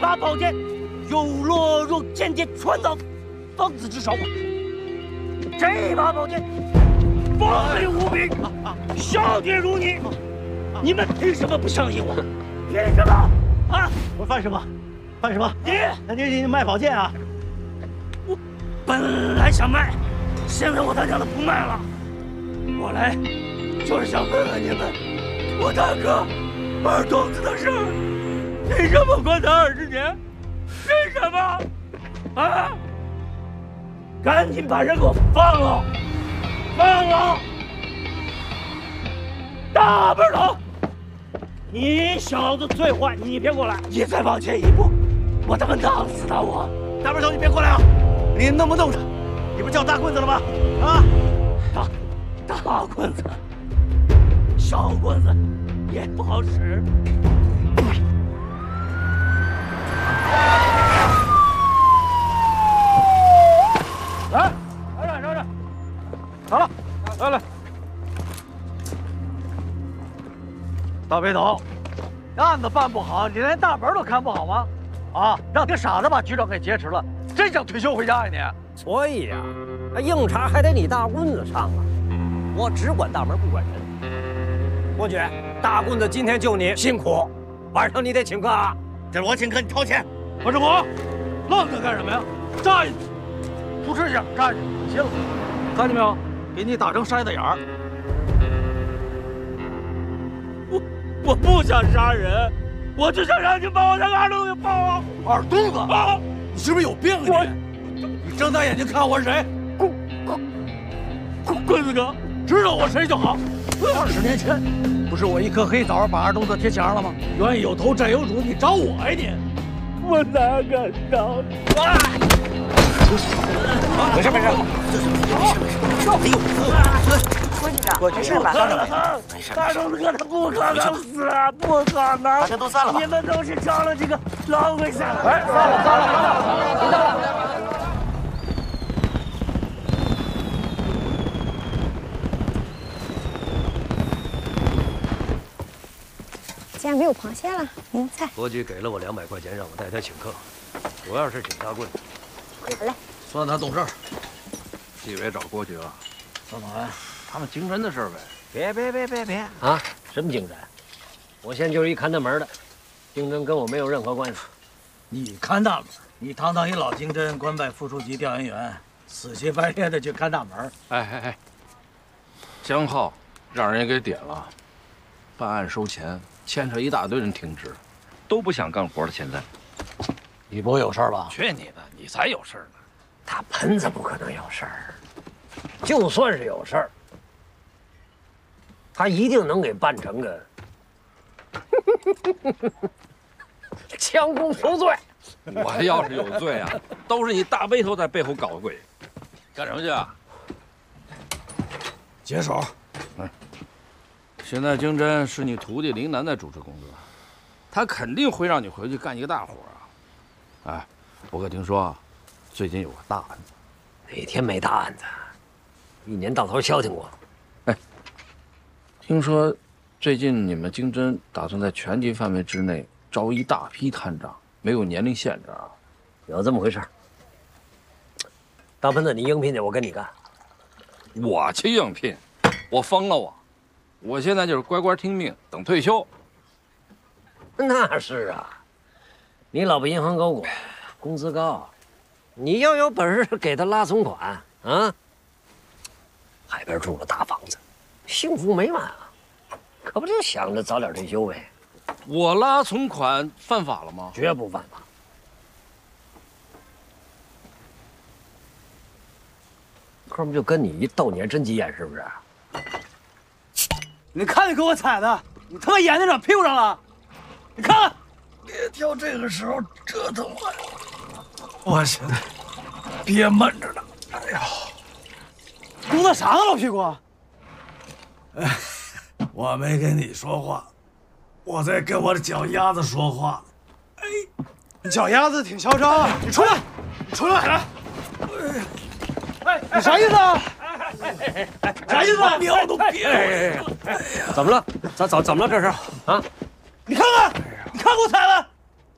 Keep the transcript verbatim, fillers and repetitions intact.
把宝剑又落入间谍传到疯子之手。这把宝剑锋利无比，笑点如你，你们凭什么不相信我？凭什么？啊！ 我犯什么？犯什么？ 你那你你卖宝剑啊？ 我本来想卖，现在我他娘的不卖了。我来就是想问问你们，我大哥二东子的事儿，凭什么关他二十年？凭什么？啊！赶紧把人给我放了！放了！大背头，你小子最坏！你别过来！你再往前一步，我他妈弄死他！我大背头，你别过来啊！你弄不弄着？你不叫大棍子了吗？啊！ 大大棍子，小棍子也不好使。来，来来来来，好了，来来。 大背头，案子办不好，你连大门都看不好吗？啊，让个傻子把局长给劫持了，真想退休回家呀你？ 所以呀、啊，硬茬还得你大棍子上啊！我只管大门不管人。伯爵，大棍子今天就你辛苦，晚上你得请客啊！ 这是我请客，你掏钱。不是我，愣着干什么呀？站下去，出事情站着，行了，看见没有？给你打成筛子眼儿。 我我不想杀人，我就想让你把我那个二东子给放了。 二东子啊！ 你是不是有病啊你？你睁大眼睛看我是谁？ 棍棍棍子哥， 知道我谁就好。二十年前，不是我一颗黑枣把二东子贴墙了吗？冤有头债有主，你找我呀你？ 我哪敢当？啊！ 没事没事， 哎呦，郭局长， 我没事吧？ 没事。 二东子哥他不可能死啊，不可能！ 大家都散了吧。 你们都是招了这个老鬼下来。 哎，散了散了散了，别散了。 既然没有螃蟹了，您的菜。 伯爵给了我两百块钱，让我带他请客，主要是请大棍子。 好嘞。 算他懂事儿。 纪委找郭局了， 孙总文， 他们经侦的事儿呗。 别别别别别啊！什么经侦？我现在就是一看大门的，经侦跟我没有任何关系。 你看大门，你堂堂一老经侦，官拜副书记调研员，死乞白赖的去看大门。 哎哎哎，江浩让人给点了，办案收钱，牵扯一大堆人停职，都不想干活了。现在， 你不会有事儿吧？ 去你的，你才有事儿呢！ 大盆子不可能有事儿，就算是有事儿，他一定能给办成个将功赎罪。 我要是有罪啊，都是你大背头在背后搞鬼。干什么去啊？ 解手。 嗯，现在经侦是你徒弟林楠在主持工作，他肯定会让你回去干一个大活啊。哎，我可听说，最近有个大案子。 哪天没大案子？一年到头消停过。 哎，听说最近你们经侦打算在全级范围之内招一大批探长，没有年龄限制啊？ 有这么回事？大盆子，你应聘去，我跟你干。 我去应聘？我疯了我！我现在就是乖乖听命，等退休。 那是啊，你老婆银行高管，工资高，你要有本事给他拉存款啊！海边住了大房子，幸福美满啊！可不就想着早点退休呗？ 我拉存款犯法了吗？ 绝不犯法。哥们就跟你一斗，你还真急眼是不是？ 你看你给我踩的，你他妈眼睛长屁股上了！你看看，别挑这个时候折腾我呀！我现在憋闷着呢。哎呦，嘟囔啥呢，老屁股？哎，我没跟你说话，我在跟我的脚丫子说话。哎，你脚丫子挺嚣张啊！你出来，你出来！来，哎，你啥意思啊？啥意思啊？尿都憋了！ 怎么了？怎怎怎么了？这是啊？ 你看看，你看给我踩了！